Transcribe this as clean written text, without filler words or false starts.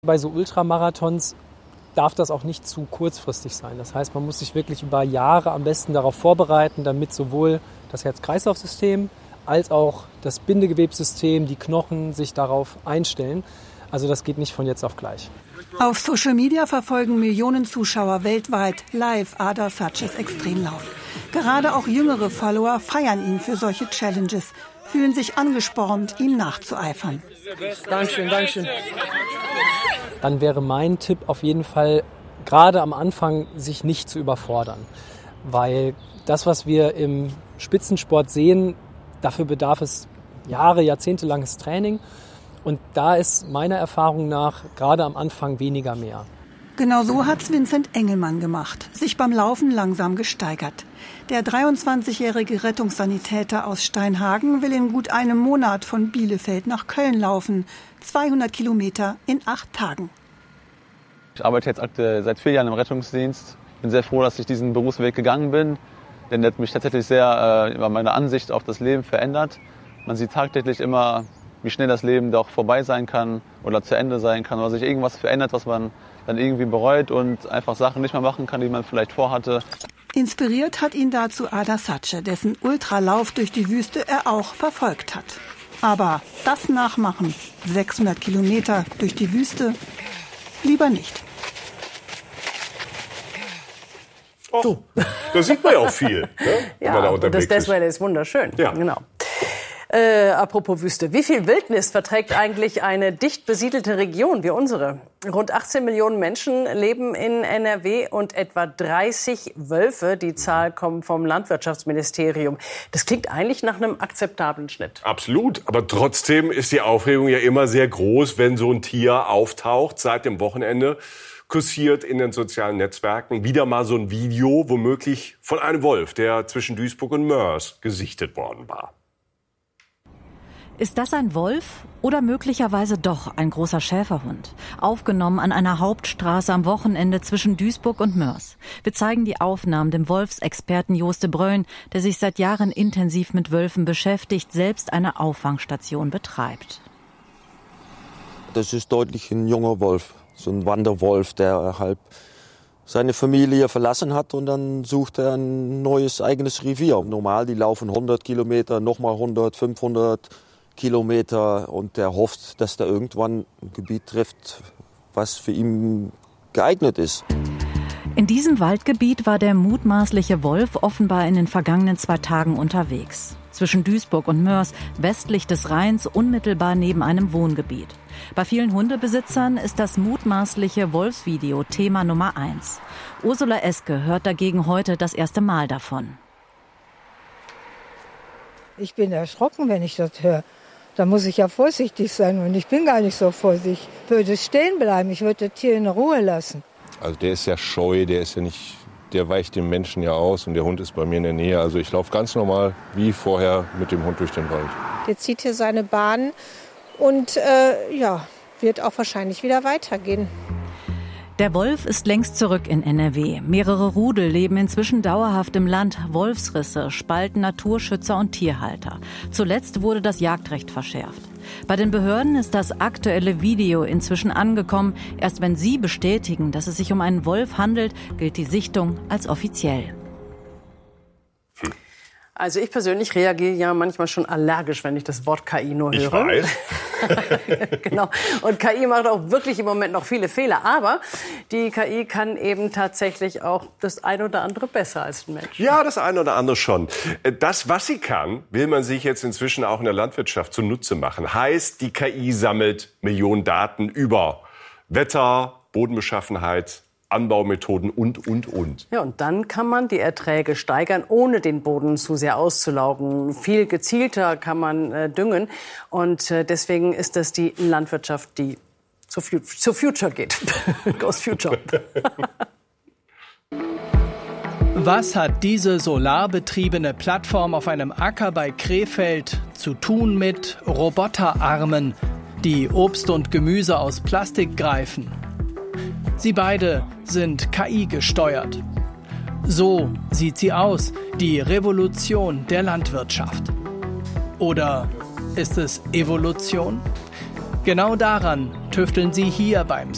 Bei so Ultramarathons darf das auch nicht zu kurzfristig sein. Das heißt, man muss sich wirklich über Jahre am besten darauf vorbereiten, damit sowohl das Herz-Kreislauf-System als auch das Bindegewebssystem, die Knochen sich darauf einstellen. Also das geht nicht von jetzt auf gleich. Auf Social Media verfolgen Millionen Zuschauer weltweit live Ardar Saces Extremlauf. Gerade auch jüngere Follower feiern ihn für solche Challenges, fühlen sich angespornt, ihm nachzueifern. Dankeschön, Dankeschön. Dann wäre mein Tipp auf jeden Fall, gerade am Anfang sich nicht zu überfordern. Weil das, was wir im Spitzensport sehen, dafür bedarf es jahrzehntelanges Training. Und da ist meiner Erfahrung nach gerade am Anfang weniger mehr. Genau so hat's Vincent Engelmann gemacht, sich beim Laufen langsam gesteigert. Der 23-jährige Rettungssanitäter aus Steinhagen will in gut einem Monat von Bielefeld nach Köln laufen. 200 Kilometer in 8 Tagen. Ich arbeite jetzt seit 4 Jahren im Rettungsdienst. Bin sehr froh, dass ich diesen Berufsweg gegangen bin, denn der hat mich tatsächlich sehr über meine Ansicht auf das Leben verändert. Man sieht tagtäglich immer, wie schnell das Leben doch vorbei sein kann oder zu Ende sein kann, oder sich irgendwas verändert, was man dann irgendwie bereut und einfach Sachen nicht mehr machen kann, die man vielleicht vorhatte. Inspiriert hat ihn dazu Ardar Sace, dessen Ultralauf durch die Wüste er auch verfolgt hat. Aber das nachmachen, 600 Kilometer durch die Wüste, lieber nicht. Oh, da sieht man ja auch viel. Ne? Ja, und das Deswelle ist wunderschön. Ja. Genau. Apropos Wüste. Wie viel Wildnis verträgt eigentlich eine dicht besiedelte Region wie unsere? Rund 18 Millionen Menschen leben in NRW und etwa 30 Wölfe. Die Zahl kommt vom Landwirtschaftsministerium. Das klingt eigentlich nach einem akzeptablen Schnitt. Absolut. Aber trotzdem ist die Aufregung ja immer sehr groß, wenn so ein Tier auftaucht. Seit dem Wochenende kursiert in den sozialen Netzwerken wieder mal so ein Video, womöglich von einem Wolf, der zwischen Duisburg und Moers gesichtet worden war. Ist das ein Wolf oder möglicherweise doch ein großer Schäferhund? Aufgenommen an einer Hauptstraße am Wochenende zwischen Duisburg und Moers. Wir zeigen die Aufnahmen dem Wolfsexperten Joost de Bruyn, der sich seit Jahren intensiv mit Wölfen beschäftigt, selbst eine Auffangstation betreibt. Das ist deutlich ein junger Wolf, so ein Wanderwolf, der halb seine Familie verlassen hat und dann sucht er ein neues eigenes Revier. Normal, die laufen 100 Kilometer, nochmal 100, 500 Kilometer und der hofft, dass er irgendwann ein Gebiet trifft, was für ihn geeignet ist. In diesem Waldgebiet war der mutmaßliche Wolf offenbar in den vergangenen 2 Tagen unterwegs. Zwischen Duisburg und Moers, westlich des Rheins, unmittelbar neben einem Wohngebiet. Bei vielen Hundebesitzern ist das mutmaßliche Wolfsvideo Thema Nummer 1. Ursula Eske hört dagegen heute das erste Mal davon. Ich bin erschrocken, wenn ich das höre. Da muss ich ja vorsichtig sein und ich bin gar nicht so vorsichtig. Ich würde stehen bleiben, ich würde das Tier in Ruhe lassen. Also der ist ja scheu, der weicht dem Menschen ja aus und der Hund ist bei mir in der Nähe. Also ich laufe ganz normal wie vorher mit dem Hund durch den Wald. Der zieht hier seine Bahn und wird auch wahrscheinlich wieder weitergehen. Der Wolf ist längst zurück in NRW. Mehrere Rudel leben inzwischen dauerhaft im Land. Wolfsrisse spalten Naturschützer und Tierhalter. Zuletzt wurde das Jagdrecht verschärft. Bei den Behörden ist das aktuelle Video inzwischen angekommen. Erst wenn sie bestätigen, dass es sich um einen Wolf handelt, gilt die Sichtung als offiziell. Also ich persönlich reagiere ja manchmal schon allergisch, wenn ich das Wort KI nur höre. Ich weiß. Genau. Und KI macht auch wirklich im Moment noch viele Fehler. Aber die KI kann eben tatsächlich auch das ein oder andere besser als ein Mensch. Ja, das eine oder andere schon. Das, was sie kann, will man sich jetzt inzwischen auch in der Landwirtschaft zunutze machen. Heißt, die KI sammelt Millionen Daten über Wetter, Bodenbeschaffenheit, Anbaumethoden und. Ja, und dann kann man die Erträge steigern, ohne den Boden zu sehr auszulaugen. Viel gezielter kann man düngen. Und deswegen ist das die Landwirtschaft, die zu Future geht. Goes Future. Was hat diese solarbetriebene Plattform auf einem Acker bei Krefeld zu tun mit Roboterarmen, die Obst und Gemüse aus Plastik greifen? Sie beide sind KI-gesteuert. So sieht sie aus, die Revolution der Landwirtschaft. Oder ist es Evolution? Genau daran tüfteln sie hier beim